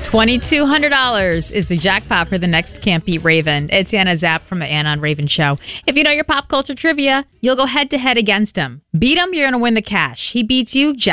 $2,200 is the jackpot for the next Can't Beat Raven. It's Anna Zapp from the Anna and Raven Show. If you know your pop culture trivia, you'll go head-to-head against him. Beat him, you're going to win the cash. He beats you,